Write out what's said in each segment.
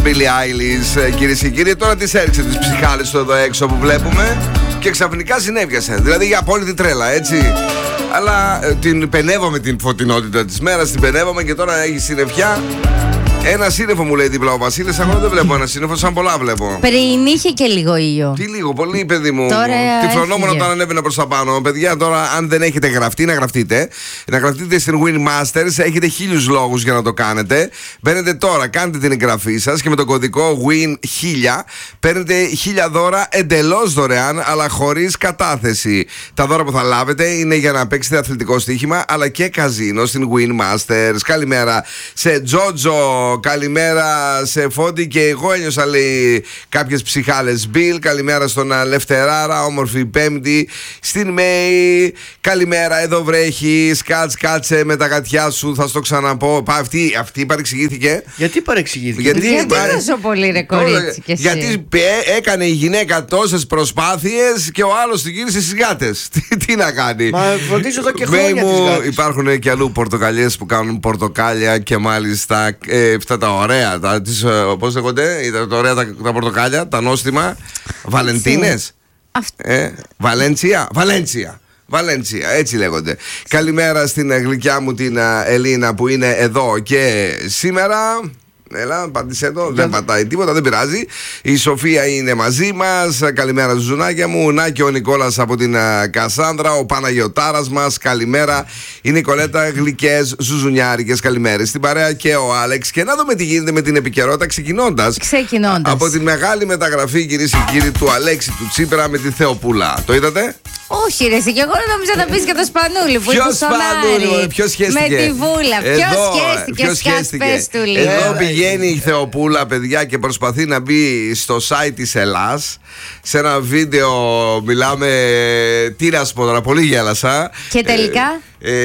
Billie Eilish, κυρίες και κύριοι. Τώρα τις έριξε τις ψυχάλες του εδώ έξω που βλέπουμε και ξαφνικά συνέβιασε. Δηλαδή για απόλυτη τρέλα, έτσι. Αλλά την πενεύαμε την φωτεινότητα της μέρας, την πενεύαμε και τώρα έχει συννεφιά. Ένα σύννεφο μου λέει δίπλα ο Βασίλης. Εγώ δεν βλέπω ένα σύννεφο, σαν πολλά βλέπω. Πριν είχε και λίγο ήλιο. Τι λίγο, πολύ παιδί μου. Τώρα τυφλωνόμουν όταν ανέβαινα προς τα πάνω. Παιδιά, τώρα αν δεν έχετε γραφτεί, να γραφτείτε. Να γραφτείτε στην Win Masters. Έχετε 1000 λόγους για να το κάνετε. Μπαίνετε τώρα, κάντε την εγγραφή σας και με το κωδικό WIN1000 παίρνετε 1000 δώρα εντελώς δωρεάν, αλλά χωρίς κατάθεση. Τα δώρα που θα λάβετε είναι για να παίξετε αθλητικό στοίχημα, αλλά και καζίνο στην Win Masters. Καλημέρα σε Τζότζο. Καλημέρα σε Φώτη και εγώ ένιωσα λέει κάποιες ψυχάλες Μπιλ. Καλημέρα στον Λευτεράρα, όμορφη Πέμπτη. Στην Μέη, καλημέρα, εδώ βρέχει. Κάτσε με τα γατιά σου, θα στο ξαναπώ. Αυτή παρεξηγήθηκε. Γιατί παρεξηγήθηκε? Γιατί τόσο πολύ ρε κορίτσι και εσύ? Γιατί έκανε η γυναίκα τόσες προσπάθειες και ο άλλος την γύρισε στις γάτες. Τι να κάνει? Μα φροντίζω εδώ και χρόνια τις γάτες. Υπάρχουν και αλλού πορτοκαλιές που κάνουν πορτοκάλια και μάλιστα αυτά τα ωραία, πώς λέγονται, τα ωραία τα πορτοκάλια, τα νόστιμα, Βαλεντίνες, Βαλέντσια, έτσι λέγονται. Καλημέρα στην γλυκιά μου την Ελίνα που είναι εδώ και σήμερα. Έλα, πάτησε το, δεν πατάει τίποτα, δεν πειράζει. Η Σοφία είναι μαζί μας. Καλημέρα, ζουζουνάκια μου. Να και ο Νικόλας από την Κασάνδρα. Ο Παναγιωτάρας μας. Καλημέρα. Η Νικολέτα, γλυκές, ζουζουνιάρικες καλημέρες στην παρέα και ο Άλεξ. Και να δούμε τι γίνεται με την επικαιρότητα ξεκινώντας από τη μεγάλη μεταγραφή, κυρίες και κύριοι, του Αλέξη του Τσίπρα με τη Θεοπούλα. Το είδατε? Όχι, ρε, και εγώ νόμιζα να πεις για το Σπανούλι που είναι στο Σπανούλι, ποιος σχέστηκε? Με τη Βούλα. Ποιος σχέστηκε? Πες του λίγο. Εδώ πηγαίνει η Θεοπούλα, παιδιά, και προσπαθεί να μπει στο site της Ελλάς. Σε ένα βίντεο μιλάμε. Τι να σου πω τώρα, πολύ γέλασα. Και τελικά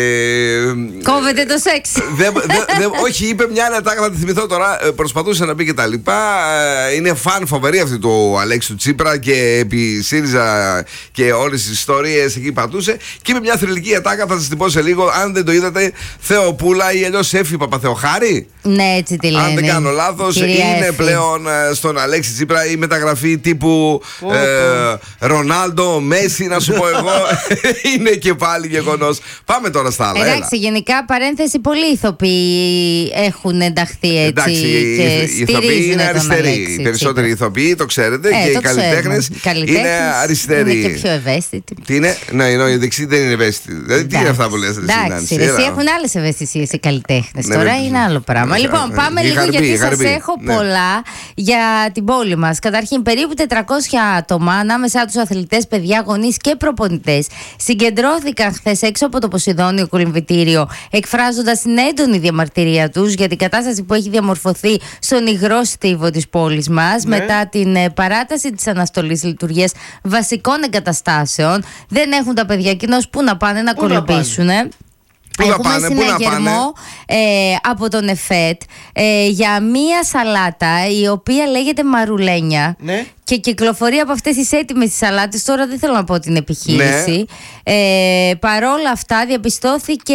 κόβεται το σεξ. Όχι, είπε μια άλλη ατάκα, θα τη θυμηθώ τώρα. Προσπαθούσε να πει και τα λοιπά. Είναι φαν φοβερή αυτή του Αλέξη του Τσίπρα και επί ΣΥΡΙΖΑ και όλες τις ιστορίες εκεί πατούσε. Και είπε μια θρυλική ατάκα, θα σας την πω σε λίγο. Αν δεν το είδατε, Θεοπούλα ή αλλιώς Έφη Παπαθεοχάρη. Ναι, έτσι τη λένε. Αν δεν κάνω λάθος, είναι πλέον στον Αλέξη Τσίπρα η μεταγραφή τύπου Ρονάλντο, Μέση, να σου πω εγώ. Είναι και πάλι γεγονός. Πάμε τώρα στα άλλα. Εντάξει, γενικά παρένθεση, πολλοί ηθοποιοί έχουν ενταχθεί έτσι. Εντάξει, οι ηθοποιοί είναι αριστεροί. Οι περισσότεροι ηθοποιοί, το ξέρετε, και οι καλλιτέχνες είναι αριστεροί. Είναι και πιο ευαίσθητοι. Τι είναι? Ναι, οι δεξιοί δεν είναι ευαίσθητοι. Δηλαδή, τι είναι αυτά που λες? Εντάξει, εσύ έχουν άλλες ευαισθησίες οι καλλιτέχνες. Τώρα είναι άλλο πράγμα. Λοιπόν, πάμε λίγο γιατί σας έχω πολλά για την πόλη μας. Καταρχήν, περίπου 400 άτομα, ανάμεσά τους αθλητές, παιδιά, γονείς και προπονητές, συγκεντρώθηκαν χθες έξω από το Ποσειδόνιο κολυμβητήριο, εκφράζοντας την έντονη διαμαρτυρία τους για την κατάσταση που έχει διαμορφωθεί στον υγρό στίβο της πόλης μας, μετά την παράταση της αναστολής λειτουργίας βασικών εγκαταστάσεων. Δεν έχουν τα παιδιά κοινώς που να πάνε να κολυμπήσουν. Έχουμε συναγερμό από τον ΕΦΕΤ για μία σαλάτα η οποία λέγεται μαρουλένια. Ναι. Και κυκλοφορεί από αυτές τις έτοιμες σαλάτες. Τώρα δεν θέλω να πω την επιχείρηση. Ναι. Παρόλα αυτά διαπιστώθηκε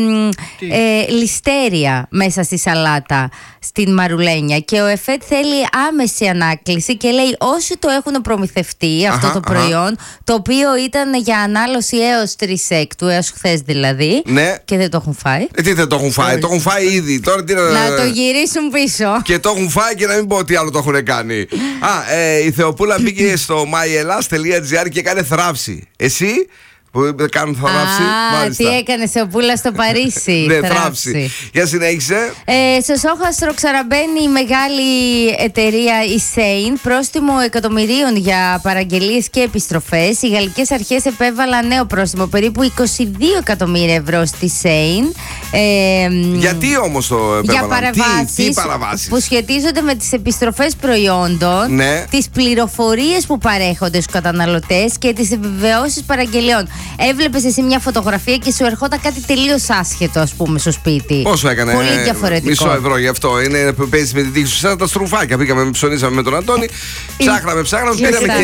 ληστέρια μέσα στη σαλάτα, στην μαρουλένια. Και ο ΕΦΕΤ θέλει άμεση ανάκληση και λέει όσοι το έχουν προμηθευτεί αυτό το προϊόν, το οποίο ήταν για ανάλωση έως 3/6, έως χθες δηλαδή, ναι, και δεν το έχουν φάει. Τι δεν το έχουν φάει? Το έχουν φάει ήδη. Τώρα τι να το γυρίσουν πίσω. Και το έχουν φάει και να μην πω τι άλλο το έχουν κάνει. Η Θεοπούλα μπήκε στο myelas.gr και έκανε θράψη. Εσύ που κάνουν θράψη. Τι έκανε Θεοπούλα στο Παρίσι? Ναι, θράψη. Για συνέχισε. Στο Σόχαστρο ξαναμπαίνει η μεγάλη εταιρεία η Σέιν, πρόστιμο εκατομμυρίων για παραγγελίες και επιστροφές. Οι γαλλικές αρχές επέβαλαν νέο πρόστιμο περίπου 22 εκατομμύρια ευρώ στη Σέιν. Γιατί όμως το επέβαλαν? Για παραβάσεις που σχετίζονται με τις επιστροφές προϊόντων, ναι, τις πληροφορίες που παρέχονται στους καταναλωτές και τις επιβεβαιώσεις παραγγελιών. Έβλεπες εσύ μια φωτογραφία και σου ερχόταν κάτι τελείως άσχετο, ας πούμε, στο σπίτι. Πόσο έκανε? Πολύ διαφορετικό. Μισό ευρώ γι' αυτό. Είναι που παίζει με την τύχη σου. Σαν τα στρουφάκια. Πήγαμε, ψωνίσαμε με τον Αντώνη. Ψάχναμε. Πήραμε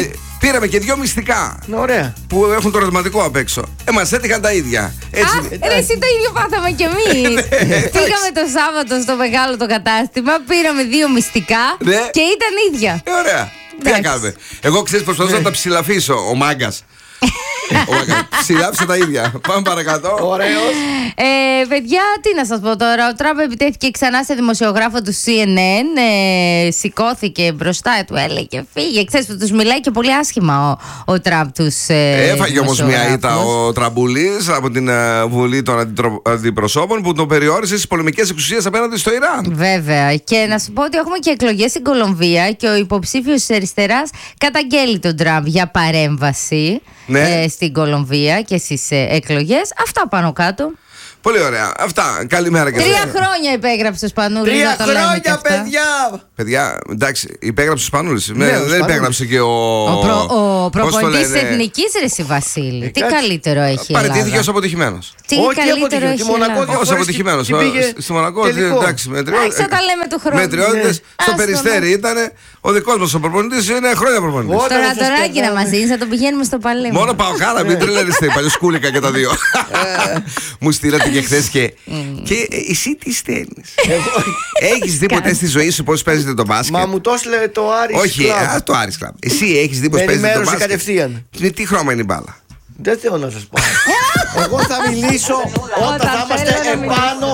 Πήραμε και 2 μυστικά. Ωραία. Που έχουν το ερωτηματικό απ' έξω. Μας έτυχαν τα ίδια. Έτσι. Ρε, εσύ το ίδιο πάθαμε κι εμείς. Πήγαμε το Σάββατο στο μεγάλο το κατάστημα, πήραμε 2 μυστικά και ήταν ίδια. Ωραία. Τι να κάνουμε. Εγώ ξέρεις, προσπαθούσα να τα ψηλαφίσω. Ο μάγκας. Ψηλάψε τα ίδια. Πάμε παρακάτω. Ωραίος. Παιδιά, τι να σας πω τώρα. Ο Τραμπ επιτέθηκε ξανά σε δημοσιογράφο του CNN. Σηκώθηκε μπροστά του, έλεγε φύγε. Ξέρεις που τους μιλάει και πολύ άσχημα ο Τραμπ τους. Έφαγε όμως μια ήττα ο Τραμπουλής από την Βουλή των Αντιπροσώπων που τον περιόρισε στις πολεμικές εξουσίες απέναντι στο Ιράν. Βέβαια. Και να σου πω ότι έχουμε και εκλογές στην Κολομβία και ο υποψήφιος της αριστεράς καταγγέλει τον Τραμπ για παρέμβαση. Ναι. Στην Κολομβία και στις εκλογές. Αυτά πάνω κάτω. Πολύ ωραία. Αυτά. Καλημέρα και 3 χρόνια υπέγραψε ο Σπανούλης. 3 χρόνια, παιδιά! Παιδιά, εντάξει, υπέγραψε ο Σπανούλης. Δεν υπέγραψε και ο προπονητής της Εθνικής, ρε Βασίλη. Τι καλύτερο έχει η Ελλάδα. Παραιτήθηκε ως αποτυχημένος. Τι καλύτερο έχει η Ελλάδα. Ως αποτυχημένος. Στη Μονακό, εντάξει, θα τα λέμε του χρόνου. Μετριότητες. Στο Περιστέρι ήταν. Ο δικός μας ο προπονητής είναι χρόνια προπονητής. Τώρα τωράκι να μας δίνεις, θα τον πηγαίνουμε στο Παλέμο. Μόνο πάω χάρα, μην τρελαίνεστε. Παλιοσκούλικα και τα δύο. Μου στείλατε και χθες και εσύ τι στέλνεις. Έχεις δει ποτέ στη ζωή σου πώς παίζετε το μπάσκετ? Μα μου το έστειλε το Άρης Club. Όχι, το Άρης Club. Εσύ έχεις δει πώς παίζετε το μπάσκετ? Κατευθείαν. Τι χρώμα είναι η μπάλα? Δεν θέλω να σας πω. Εγώ θα μιλήσω όταν θα είμαστε επάνω